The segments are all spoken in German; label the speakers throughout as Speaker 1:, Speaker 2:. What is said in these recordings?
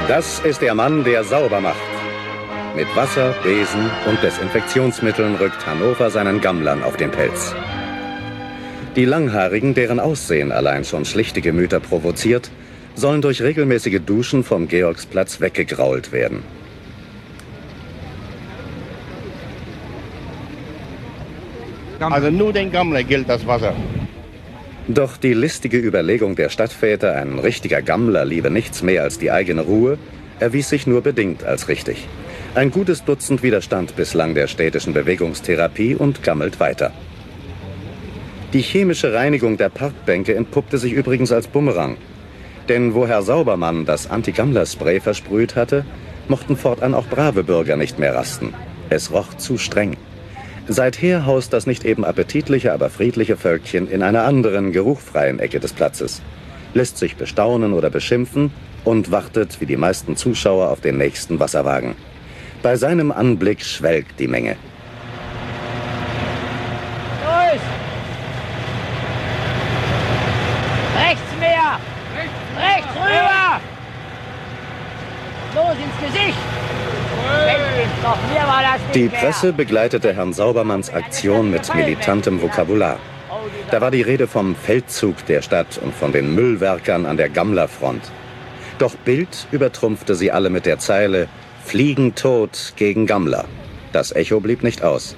Speaker 1: Das ist der Mann, der sauber macht. Mit Wasser, Besen und Desinfektionsmitteln rückt Hannover seinen Gammlern auf den Pelz. Die Langhaarigen, deren Aussehen allein schon schlichte Gemüter provoziert, sollen durch regelmäßige Duschen vom Georgsplatz weggegrault werden.
Speaker 2: Also nur den Gammler gilt das Wasser.
Speaker 1: Doch die listige Überlegung der Stadtväter, ein richtiger Gammler liebe nichts mehr als die eigene Ruhe, erwies sich nur bedingt als richtig. Ein gutes Dutzend widerstand bislang der städtischen Bewegungstherapie und gammelt weiter. Die chemische Reinigung der Parkbänke entpuppte sich übrigens als Bumerang. Denn wo Herr Saubermann das Anti-Gammler-Spray versprüht hatte, mochten fortan auch brave Bürger nicht mehr rasten. Es roch zu streng. Seither haust das nicht eben appetitliche, aber friedliche Völkchen in einer anderen, geruchfreien Ecke des Platzes, lässt sich bestaunen oder beschimpfen und wartet, wie die meisten Zuschauer, auf den nächsten Wasserwagen. Bei seinem Anblick schwelgt die Menge.
Speaker 3: Los! Rechts mehr! Rechts rüber! Los ins Gesicht! Doch mir war das nicht
Speaker 1: Die
Speaker 3: mehr.
Speaker 1: Presse begleitete Herrn Saubermanns Aktion mit militantem Vokabular. Da war die Rede vom Feldzug der Stadt und von den Müllwerkern an der Gammlerfront. Doch Bild übertrumpfte sie alle mit der Zeile »Fliegen tot gegen Gammler«. Das Echo blieb nicht aus.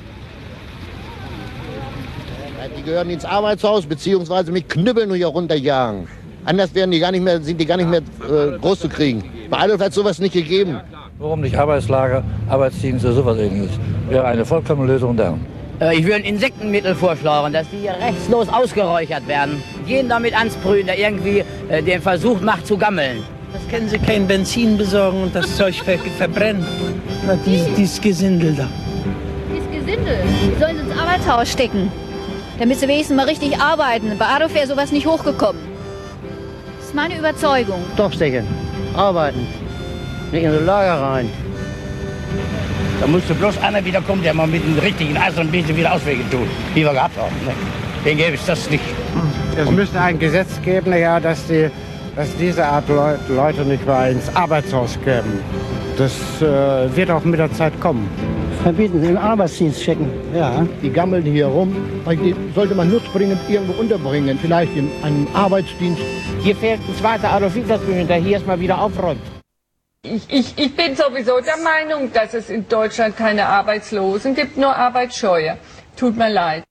Speaker 2: Die gehören ins Arbeitshaus, beziehungsweise mit Knüppeln hier runterjagen. Anders sind die gar nicht mehr groß zu kriegen. Bei Adolf hat sowas nicht gegeben.
Speaker 4: Warum nicht Arbeitslager, Arbeitsdienste, sowas ähnliches? Wäre eine vollkommene Lösung da.
Speaker 3: Ich würde ein Insektenmittel vorschlagen, dass die hier rechtslos ausgeräuchert werden. Jeden damit ansprühen, der irgendwie den Versuch macht zu gammeln.
Speaker 5: Das können Sie kein Benzin besorgen und das Zeug verbrennen. Na, dieses Gesindel da.
Speaker 6: Dieses Gesindel, die sollen sie ins Arbeitshaus stecken. Damit sie wenigstens mal richtig arbeiten. Bei Adolf wäre sowas nicht hochgekommen. Das ist meine Überzeugung.
Speaker 2: Stoffstechen, arbeiten, nicht in die Lager rein.
Speaker 7: Da musste bloß einer wiederkommen, der mal mit dem richtigen Eisen ein bisschen wieder Auswege tut, wie wir gehabt haben. Ne? Den gäbe es das nicht.
Speaker 8: Es müsste ein Gesetz geben, ja, dass diese Art Leute nicht mehr ins Arbeitshaus geben. Das wird auch mit der Zeit kommen.
Speaker 5: Verbieten, den Arbeitsdienst schicken. Ja.
Speaker 2: Die gammeln hier rum. Die sollte man nutzbringend irgendwo unterbringen, vielleicht in einem Arbeitsdienst.
Speaker 5: Hier fehlt ein zweiter Adolf Hitler, der hier erstmal wieder aufräumt.
Speaker 9: Ich bin sowieso der Meinung, dass es in Deutschland keine Arbeitslosen gibt, nur Arbeitsscheue. Tut mir leid.